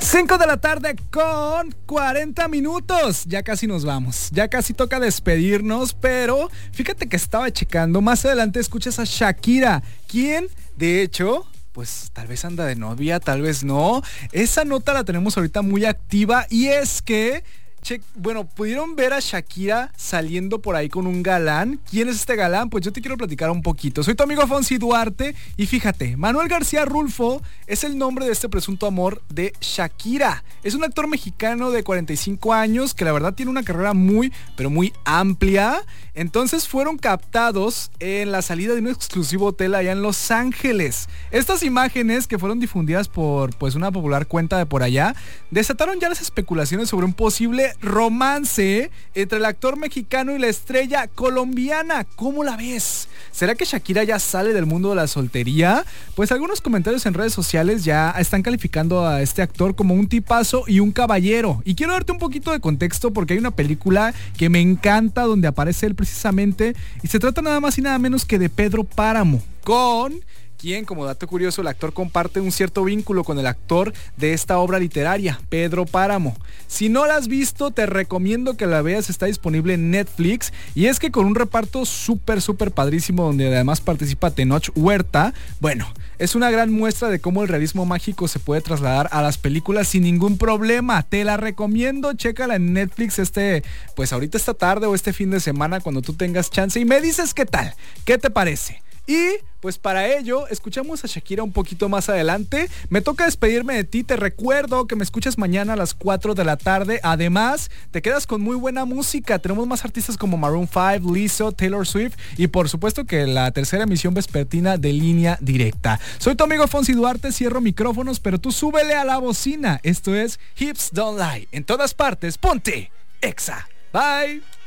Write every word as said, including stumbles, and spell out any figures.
cinco de la tarde con cuarenta minutos. Ya casi nos vamos. Ya casi toca despedirnos, pero fíjate que estaba checando. Más adelante escuchas a Shakira, quien, de hecho, pues tal vez anda de novia, tal vez no. Esa nota la tenemos ahorita muy activa y es que... Che, bueno, ¿pudieron ver a Shakira saliendo por ahí con un galán? ¿Quién es este galán? Pues yo te quiero platicar un poquito. Soy tu amigo Fonsi Duarte y fíjate, Manuel García Rulfo es el nombre de este presunto amor de Shakira. Es un actor mexicano de cuarenta y cinco años que la verdad tiene una carrera muy, pero muy amplia. Entonces fueron captados en la salida de un exclusivo hotel allá en Los Ángeles. Estas imágenes, que fueron difundidas por pues una popular cuenta de por allá, desataron ya las especulaciones sobre un posible romance entre el actor mexicano y la estrella colombiana. ¿Cómo la ves? ¿Será que Shakira ya sale del mundo de la soltería? Pues algunos comentarios en redes sociales ya están calificando a este actor como un tipazo y un caballero. Y quiero darte un poquito de contexto porque hay una película que me encanta donde aparece él precisamente y se trata nada más y nada menos que de Pedro Páramo, con quien, como dato curioso, el actor comparte un cierto vínculo con el actor de esta obra literaria, Pedro Páramo. Si no la has visto, te recomiendo que la veas, está disponible en Netflix, y es que con un reparto súper, súper padrísimo, donde además participa Tenoch Huerta, bueno, es una gran muestra de cómo el realismo mágico se puede trasladar a las películas sin ningún problema. Te la recomiendo, chécala en Netflix este, pues ahorita esta tarde o este fin de semana cuando tú tengas chance, y me dices qué tal, qué te parece. Y pues para ello escuchamos a Shakira un poquito más adelante. Me toca despedirme de ti. Te recuerdo que me escuchas mañana a las cuatro de la tarde. Además, te quedas con muy buena música. Tenemos más artistas como Maroon cinco, Lizzo, Taylor Swift y por supuesto que la tercera emisión vespertina de Línea Directa. Soy tu amigo Fonsi Duarte. Cierro micrófonos, pero tú súbele a la bocina. Esto es Hips Don't Lie. En todas partes, ponte Exa. Bye.